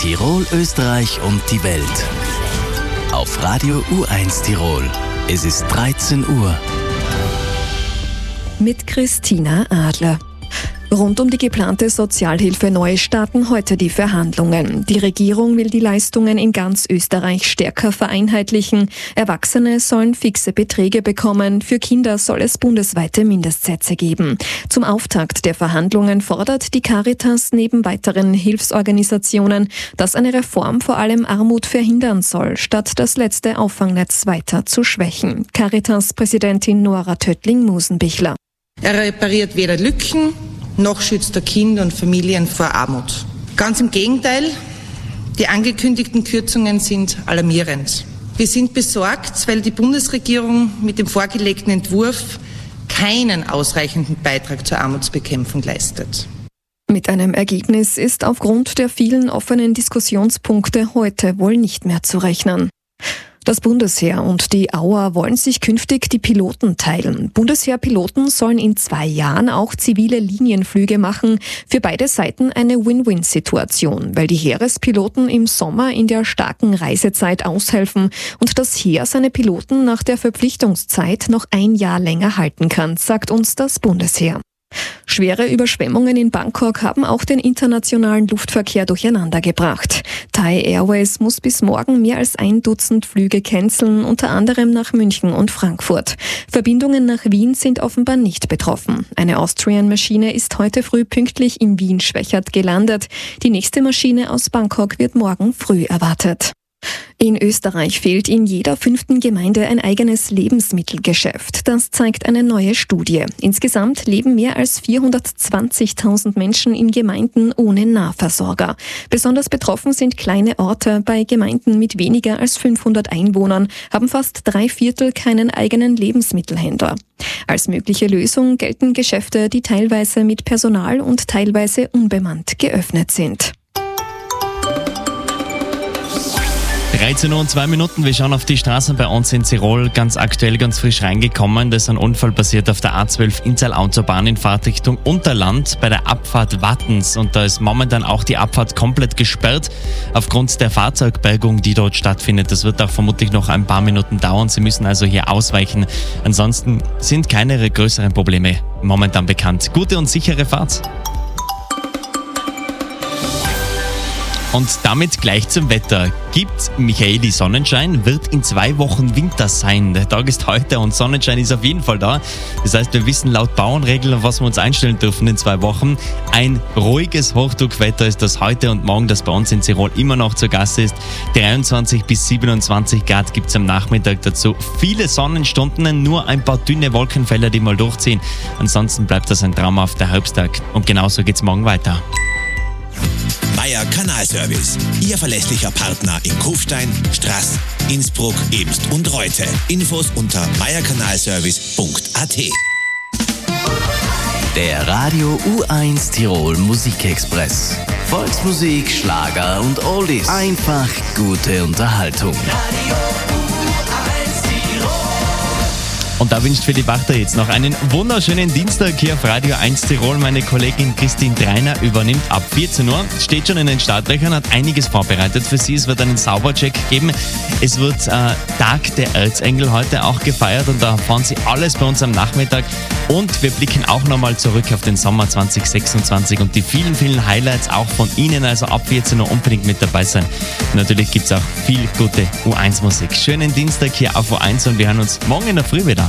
Tirol, Österreich und die Welt. Auf Radio U1 Tirol. Es ist 13 Uhr. Mit Christina Adler. Rund um die geplante Sozialhilfe neu starten heute die Verhandlungen. Die Regierung will die Leistungen in ganz Österreich stärker vereinheitlichen. Erwachsene sollen fixe Beträge bekommen. Für Kinder soll es bundesweite Mindestsätze geben. Zum Auftakt der Verhandlungen fordert die Caritas neben weiteren Hilfsorganisationen, dass eine Reform vor allem Armut verhindern soll, statt das letzte Auffangnetz weiter zu schwächen. Caritas-Präsidentin Nora Töttling-Musenbichler. Er repariert weder Lücken, noch schützt er Kinder und Familien vor Armut. Ganz im Gegenteil, die angekündigten Kürzungen sind alarmierend. Wir sind besorgt, weil die Bundesregierung mit dem vorgelegten Entwurf keinen ausreichenden Beitrag zur Armutsbekämpfung leistet. Mit einem Ergebnis ist aufgrund der vielen offenen Diskussionspunkte heute wohl nicht mehr zu rechnen. Das Bundesheer und die AUA wollen sich künftig die Piloten teilen. Bundesheerpiloten sollen in 2 Jahren auch zivile Linienflüge machen. Für beide Seiten eine Win-Win-Situation, weil die Heerespiloten im Sommer in der starken Reisezeit aushelfen und das Heer seine Piloten nach der Verpflichtungszeit noch 1 Jahr länger halten kann, sagt uns das Bundesheer. Schwere Überschwemmungen in Bangkok haben auch den internationalen Luftverkehr durcheinandergebracht. Thai Airways muss bis morgen mehr als 1 Dutzend Flüge canceln, unter anderem nach München und Frankfurt. Verbindungen nach Wien sind offenbar nicht betroffen. Eine Austrian-Maschine ist heute früh pünktlich in Wien-Schwächert gelandet. Die nächste Maschine aus Bangkok wird morgen früh erwartet. In Österreich fehlt in jeder 5. Gemeinde ein eigenes Lebensmittelgeschäft. Das zeigt eine neue Studie. Insgesamt leben mehr als 420.000 Menschen in Gemeinden ohne Nahversorger. Besonders betroffen sind kleine Orte. Bei Gemeinden mit weniger als 500 Einwohnern haben fast 3/4 keinen eigenen Lebensmittelhändler. Als mögliche Lösung gelten Geschäfte, die teilweise mit Personal und teilweise unbemannt geöffnet sind. 13 Uhr und 2 Minuten. Wir schauen auf die Straßen bei uns in Tirol. Ganz aktuell, ganz frisch reingekommen. Da ist ein Unfall passiert auf der A12 Innsal-Autobahn in Fahrtrichtung Unterland bei der Abfahrt Wattens. Und da ist momentan auch die Abfahrt komplett gesperrt aufgrund der Fahrzeugbergung, die dort stattfindet. Das wird auch vermutlich noch ein paar Minuten dauern. Sie müssen also hier ausweichen. Ansonsten sind keine größeren Probleme momentan bekannt. Gute und sichere Fahrt. Und damit gleich zum Wetter. Gibt Michaeli Sonnenschein, wird in 2 Wochen Winter sein. Der Tag ist heute und Sonnenschein ist auf jeden Fall da. Das heißt, wir wissen laut Bauernregeln, auf was wir uns einstellen dürfen in 2 Wochen. Ein ruhiges Hochdruckwetter ist das heute und morgen, das bei uns in Tirol immer noch zu Gast ist. 23 bis 27 Grad gibt es am Nachmittag dazu. Viele Sonnenstunden, nur ein paar dünne Wolkenfelder, die mal durchziehen. Ansonsten bleibt das ein traumhafter Herbsttag. Und genauso geht's morgen weiter. Meier Kanalservice, Ihr verlässlicher Partner in Kufstein, Straß, Innsbruck, Ebst und Reute. Infos unter meierkanalservice.at. Der Radio U1 Tirol Musikexpress. Volksmusik, Schlager und Oldies. Einfach gute Unterhaltung. Und da wünscht für die Wachter jetzt noch einen wunderschönen Dienstag hier auf Radio 1 Tirol. Meine Kollegin Christine Dreiner übernimmt ab 14 Uhr. Steht schon in den Startlöchern, hat einiges vorbereitet für Sie. Es wird einen Saubercheck geben. Es wird Tag der Erzengel heute auch gefeiert und da erfahren Sie alles bei uns am Nachmittag. Und wir blicken auch nochmal zurück auf den Sommer 2026 und die vielen, vielen Highlights auch von Ihnen. Also ab 14 Uhr unbedingt mit dabei sein. Und natürlich gibt es auch viel gute U1-Musik. Schönen Dienstag hier auf U1 und wir hören uns morgen in der Früh wieder.